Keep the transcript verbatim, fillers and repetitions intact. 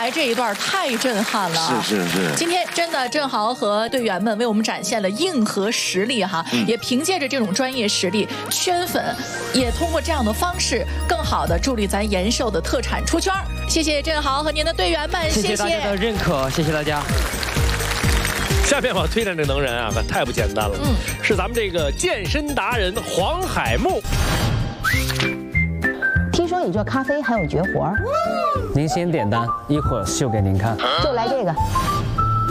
才这一段太震撼了。 是是是。 今天真的郑豪和队员们为我们展现了硬核实力哈，嗯、也凭借着这种专业实力圈粉，也通过这样的方式更好的助力咱延寿的特产出圈。谢谢郑豪和您的队员们， 谢谢大家的认可，谢谢大家。 下面我推荐这能人啊，可太不简单了，嗯，是咱们这个健身达人黄海木。 听说你做咖啡还有绝活， 您先点单，一会儿秀给您看。 就来这个。